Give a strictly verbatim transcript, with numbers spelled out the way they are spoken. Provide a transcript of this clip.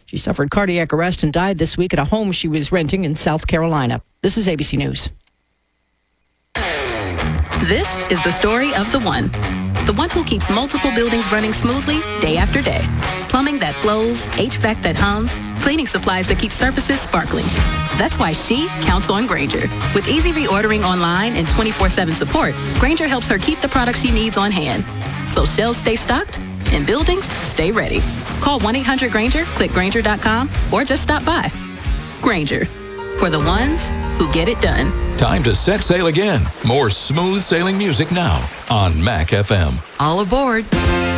She suffered cardiac arrest and died this week at a home she was renting in South Carolina. This is A B C News. This is the story of the one. The one who keeps multiple buildings running smoothly day after day. Plumbing that flows, H V A C that hums, cleaning supplies that keep surfaces sparkling. That's why she counts on Grainger. With easy reordering online and twenty-four seven support, Grainger helps her keep the products she needs on hand. So shelves stay stocked and buildings stay ready. Call one eight hundred Grainger, click Grainger dot com, or just stop by. Grainger, for the ones who get it done. Time to set sail again. More smooth sailing music now on Mac F M. All aboard.